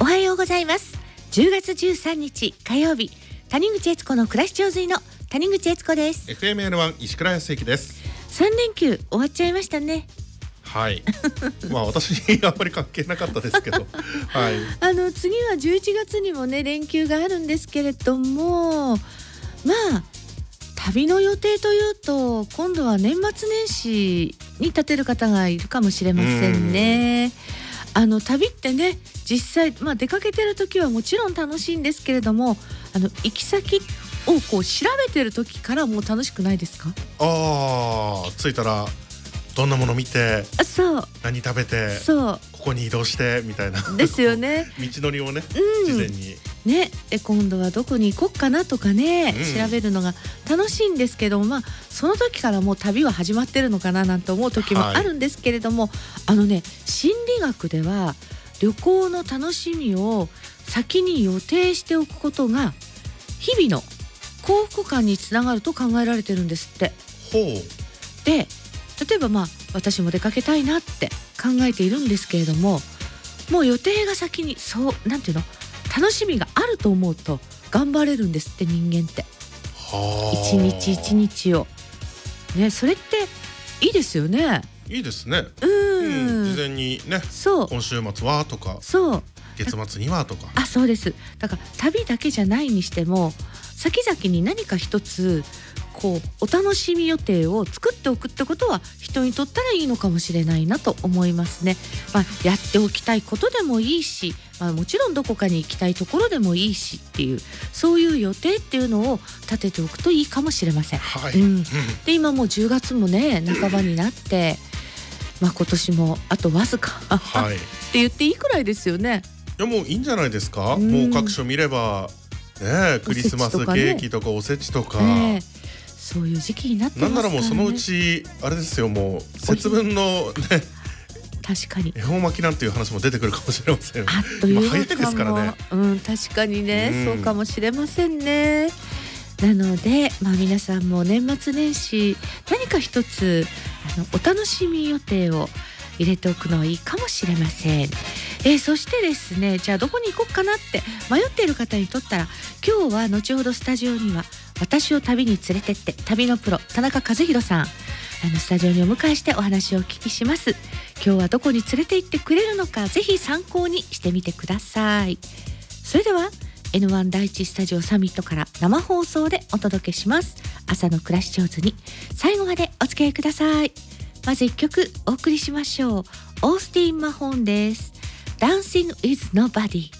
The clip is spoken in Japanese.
はようございます。10月13日火曜日、谷口悦子の暮らし上手の谷口悦子です。 FMN1 石倉康之です。 3連休終わっちゃいましたね。 はいまあ私あんまり関係なかったですけどはい、 次は11月にもね連休があるんですけれども、まあ旅の予定というと今度は年末年始に立てる方がいるかもしれませんね。旅ってね実際、出かけてる時はもちろん楽しいんですけれども、行き先をこう調べてる時からもう楽しくないですか？ 着いたらどんなもの見て、 そう何食べて、 そうここに移動してみたいなですよね道のりをね、事前にね、今度はどこに行こっかなとかね、調べるのが楽しいんですけど、その時からもう旅は始まってるのかななんて思う時もあるんですけれども、心理学では旅行の楽しみを先に予定しておくことが日々の幸福感につながると考えられてるんですって。で、例えば私も出かけたいなって考えているんですけれども、もう予定が先になんていうの、楽しみがあると思うと頑張れるんですって、人間って。一日一日をね、それっていいですよね。 いいですね。事前にね、今週末はとか、月末にはとか。 そうです。だから旅だけじゃないにしても先々に何か一つお楽しみ予定を作っておくってことは人にとったらいいのかもしれないなと思いますね。やっておきたいことでもいいし、もちろんどこかに行きたいところでもいいしっていう、そういう予定っていうのを立てておくといいかもしれません。で、今もう10月もね半ばになって、今年もあとわずかって言っていいくらいですよね。 いやもういいんじゃないですか。もう各所見ればね、クリスマスケーキとかおせちとか、 そういう時期になってますからね。 なんならもうそのうちあれですよ、もう節分のね、 確かに恵方巻きなんていう話も出てくるかもしれません。 あっという間早いですからね。 確かにね、そうかもしれませんね。なので、皆さんも年末年始何か一つお楽しみ予定を入れておくのはいいかもしれません。そしてですね、じゃあどこに行こうかなって迷っている方にとったら、今日は後ほどスタジオには私を旅に連れてって旅のプロ田中和弘さん、スタジオにお迎えしてお話をお聞きします。今日はどこに連れて行ってくれるのか、ぜひ参考にしてみてください。それでは N1 第一スタジオサミットから生放送でお届けします。朝の暮らし上手に、最後までお付き合いください。まず1曲お送りしましょう。オースティン・マホーンです。 Dancing with Nobody。